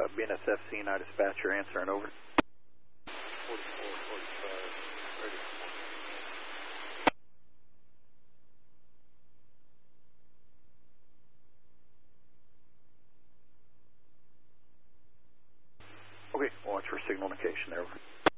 BNSF CNI dispatcher answering over. 44, 45, ready. Okay, watch for signal indication there. Over.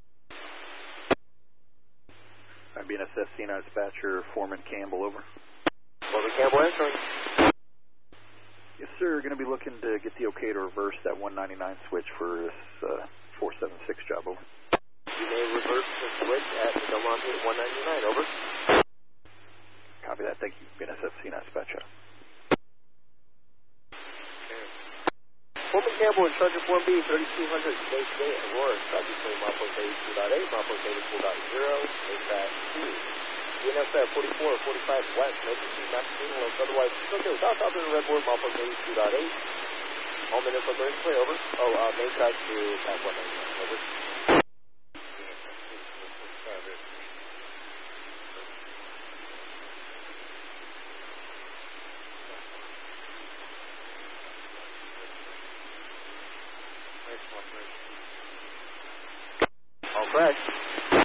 BNSF CNI dispatcher Foreman Campbell over. Foreman Campbell answering. Yes, sir. Going to be looking to get the okay to reverse that 199 switch for this 476 job. Over. You may reverse the switch at the Delmonte 199. Over. Copy that. Thank you. BNSF CNI dispatcher. Foreman Campbell in charge of Form B, 3200 Space Day, Aurora, south between milepost 82.8, milepost 84.0, ASAT 2. BNSF 44, 45 west, emergency Massachusetts, unless otherwise okay, south of the red board, milepost 82.8. All minutes are very clear, over. Main side to at 199, over. All correct.